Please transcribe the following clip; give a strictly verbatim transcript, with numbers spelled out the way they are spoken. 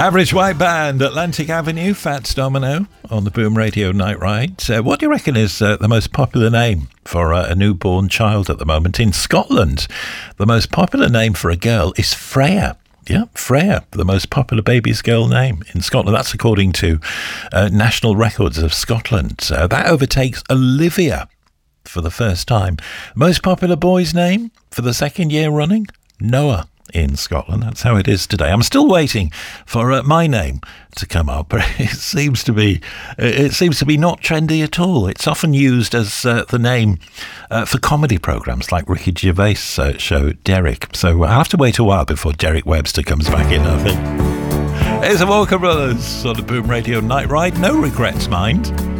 Average White Band, Atlantic Avenue, Fats Domino on the Boom Radio Night Ride. Uh, what do you reckon is uh, the most popular name for uh, a newborn child at the moment? In Scotland, the most popular name for a girl is Freya. Yeah, Freya, the most popular baby's girl name in Scotland. That's according to uh, National Records of Scotland. Uh, that overtakes Olivia for the first time. Most popular boy's name for the second year running? Noah in Scotland. That's how it is today. I'm still waiting for uh, my name to come up, but it seems to be it seems to be not trendy at all. It's often used as uh, the name uh, for comedy programmes like Ricky Gervais' uh, show Derek. So I'll have to wait a while before Derek Webster comes back in, I think. It's the Walker Brothers on the Boom Radio Night Ride. No regrets, mind.